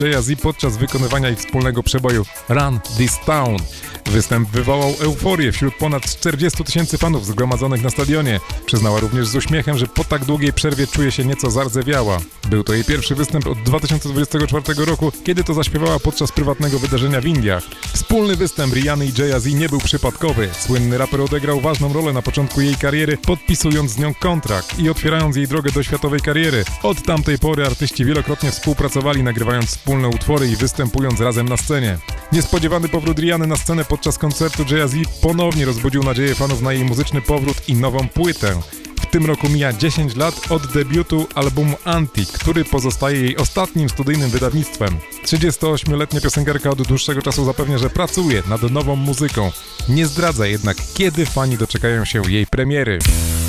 Jay-Z podczas wykonywania ich wspólnego przeboju Run This Town. Występ wywołał euforię wśród ponad 40 000 fanów zgromadzonych na stadionie. Przyznała również z uśmiechem, że po tak długiej przerwie czuje się nieco zardzewiała. Był to jej pierwszy występ od 2024 roku, kiedy to zaśpiewała podczas prywatnego wydarzenia w Indiach. Wspólny występ Rihanny i Jay-Z nie był przypadkowy. Słynny raper odegrał ważną rolę na początku jej kariery, podpisując z nią kontrakt i otwierając jej drogę do światowej kariery. Od tamtej pory artyści wielokrotnie współpracowali, nagrywając wspólne utwory i występując razem na scenie. Niespodziewany powrót Rihanny na scenę podczas koncertu Jay-Z ponownie rozbudził nadzieję fanów na jej muzyczny powrót i nową płytę. W tym roku mija 10 lat od debiutu albumu Anti, który pozostaje jej ostatnim studyjnym wydawnictwem. 38-letnia piosenkarka od dłuższego czasu zapewnia, że pracuje nad nową muzyką. Nie zdradza jednak, kiedy fani doczekają się jej premiery.